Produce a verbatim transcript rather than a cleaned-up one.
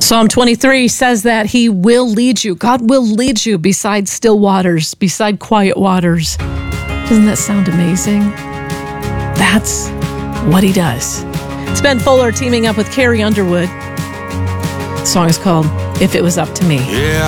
Psalm twenty-three says that he will lead you. God will lead you beside still waters, beside quiet waters. Doesn't that sound amazing? That's what he does. It's Ben Fuller teaming up with Carrie Underwood. The song is called If It Was Up to Me. Yeah.